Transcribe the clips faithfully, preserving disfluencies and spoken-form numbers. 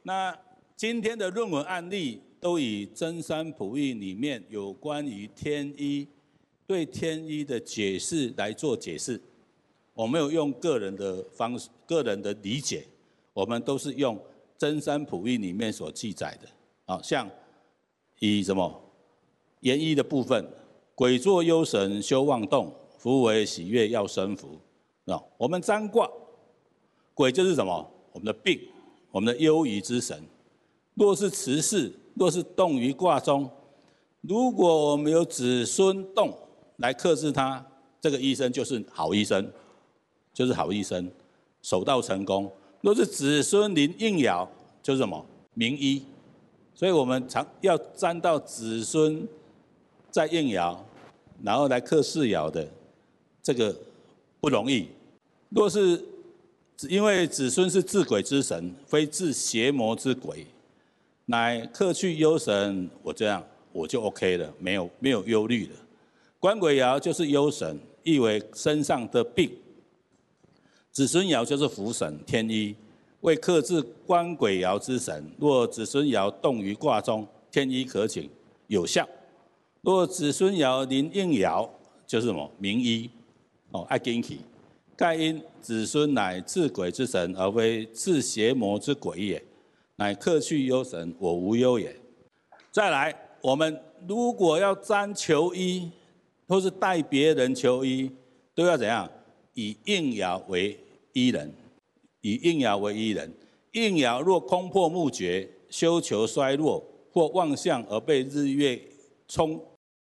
那今天的论文案例都以真三普义里面有关于天一对天一的解释来做解释，我没有用个人的方式、个人的理解，我们都是用真三普义里面所记载的。啊，像以什么言一的部分，鬼作忧神，修妄动，福为喜悦，要生福。啊，我们占卦，鬼就是什么？我们的病，我们的忧郁之神。若是持世，若是动于卦中，如果我们有子孙动来克制它，这个医生就是好医生，就是好医生，手到成功。若是子孙临应爻，就是什么？名医。所以我们常要占到子孙在应爻，然后来克世爻的，这个不容易。若是因为子孙是治鬼之神，非治邪魔之鬼。乃克去忧神，我这样我就 OK 了，没有没有忧虑了。官鬼爻就是忧神，意为身上的病。子孙爻就是福神天一，为克制官鬼爻之神。若子孙爻动于卦中，天一可请有效；若子孙爻临应爻，就是什么名医哦，爱跟起。盖因子孙乃治鬼之神，而非治邪魔之鬼也。乃克去忧神，我无忧也。再来，我们如果要占求医，或是代别人求医，都要怎样？以应爻为医人，以应爻为医人。应爻若空破木绝，修求衰弱，或妄象而被日月冲，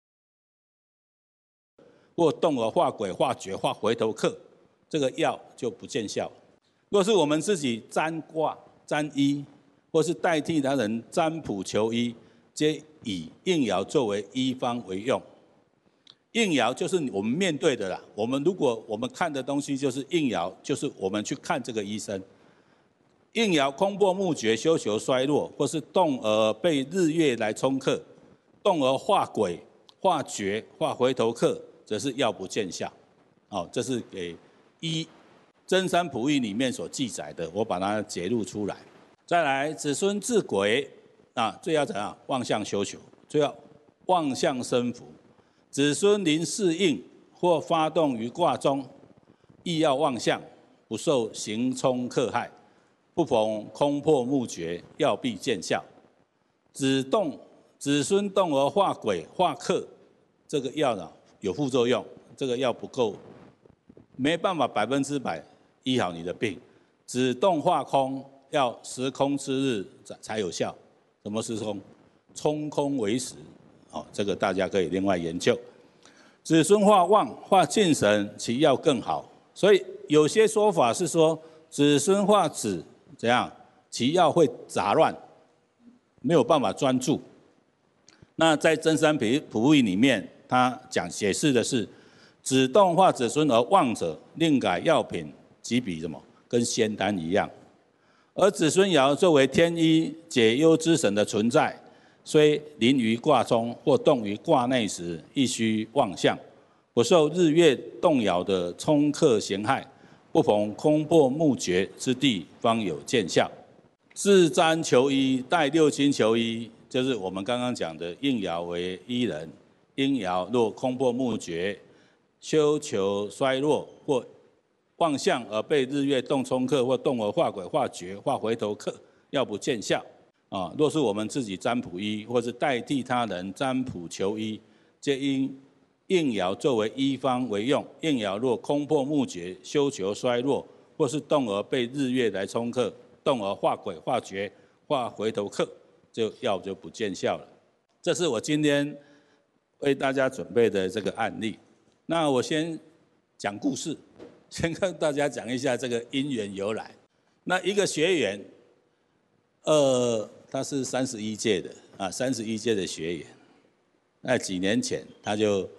或动而化鬼、化绝、化回头客，这个药就不见效。若是我们自己占卦、占医，或是代替他人占卜求医，皆以应爻作为医方为用。应爻就是我们面对的啦。我们如果我们看的东西就是应爻，就是我们去看这个医生。应爻空破木绝，修求衰弱，或是动而被日月来冲克，动而化鬼、化绝、化回头客，则是药不见效。哦，这是给医真三普义里面所记载的，我把它揭露出来。再来，子孙治鬼啊，最要怎样？妄象修求，最要妄象生福。子孙临世应或发动于卦中，亦要妄象，不受刑冲克害，不逢空破木绝，药必见效。子动子孙动而化鬼化克，这个药呢有副作用，这个药不够，没办法百分之百医好你的病。子动化空，要时空之日才有效。什么时空？冲空为实。哦，这个大家可以另外研究。子孙化旺化进神，其药更好。所以有些说法是说，子孙化子怎样，其药会杂乱，没有办法专注。那在真三普义里面，他讲解释的是，子动化子孙而旺者，另改药品，即比什么？跟仙丹一样。而子孙爻作为天一解忧之神的存在，虽临于卦中或动于卦内时，亦须妄象，不受日月动爻的冲克刑害，不逢空破木绝之地，方有见效。自占求医，代六亲求医，就是我们刚刚讲的应爻为医人，应爻若空破木绝，修求衰弱或妄象而被日月动冲克，或动而化鬼、化绝、化回头客，药不见效。啊，若是我们自己占卜医，或是代替他人占卜求医，皆因应爻作为医方为用。应爻若空破木绝，修求衰弱，或是动而被日月来冲克，动而化鬼、化绝、化回头客，就药就不见效了。这是我今天为大家准备的这个案例。那我先讲故事。先跟大家讲一下这个因缘由来。那一个学员，呃，他是三十一届的啊，三十一届的学员。那几年前他就